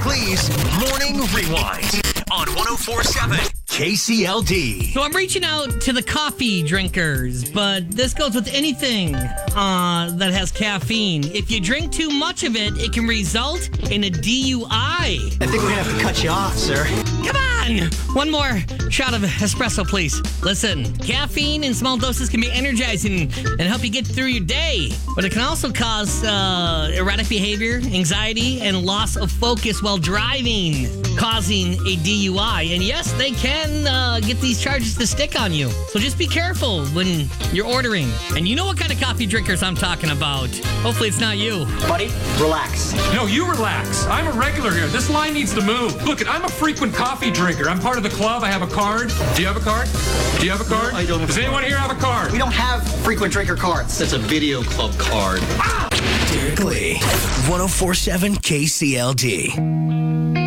Derek Lee's Morning Rewind on 104.7 KCLD. So I'm reaching out to the coffee drinkers, but this goes with anything that has caffeine. If you drink too much of it, it can result in a DUI. I think we're going to have to cut you off, sir. Come on! One more shot of espresso, please. Listen, caffeine in small doses can be energizing and help you get through your day, but it can also cause erratic behavior, anxiety, and loss of focus while driving, causing a DUI. And yes, they can get these charges to stick on you. So just be careful when you're ordering. And you know what kind of coffee drinkers I'm talking about. Hopefully it's not you. Buddy, relax. No, you relax. I'm a regular here. This line needs to move. Look, I'm a frequent coffee drinker. I'm part of the club. I have a card. Do you have a card? Do you have a card? No, I don't have Does a card. anyone here have a card? We don't have frequent drinker cards. That's a video club card. Derek Lee, 104.7 KCLD.